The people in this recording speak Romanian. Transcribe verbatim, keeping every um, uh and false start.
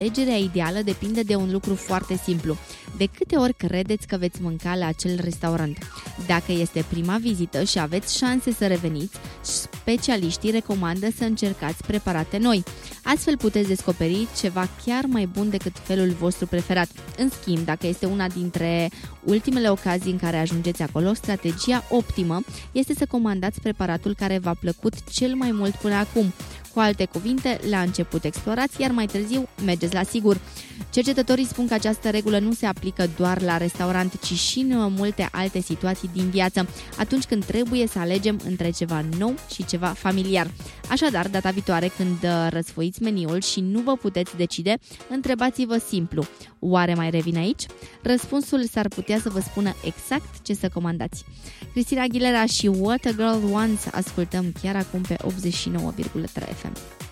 Alegerea ideală depinde de un lucru foarte simplu. De câte ori credeți că veți mânca la acel restaurant? Dacă este prima vizită și aveți șanse să reveniți, specialiștii recomandă să încercați preparate noi. Astfel puteți descoperi ceva chiar mai bun decât felul vostru preferat. În schimb, dacă este una dintre ultimele ocazii în care ajungeți acolo, strategia optimă este să comandați preparatul care v-a plăcut cel mai mult până acum. Cu alte cuvinte, la început explorați, iar mai târziu mergeți la sigur. Cercetătorii spun că această regulă nu se aplică doar la restaurant, ci și în multe alte situații din viață, atunci când trebuie să alegem între ceva nou și ceva familiar. Așadar, data viitoare când răsfoiți meniul și nu vă puteți decide, întrebați-vă simplu: oare mai revin aici? Răspunsul s-ar putea să vă spună exact ce să comandați. Christina Aguilera și What a Girl Wants ascultăm chiar acum pe optzeci și nouă virgulă trei F M.